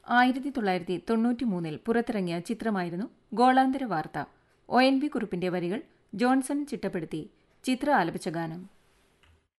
1993 പുറത്തിറങ്ങിയ ചിത്രമായിരുന്നു ഗോളാന്തര വാർത്ത. ONV കുറുപ്പിന്റെ വരികൾ ജോൺസൺ ചിട്ടപ്പെടുത്തി. ചിത്ര ആലപിച്ച ഗാനം.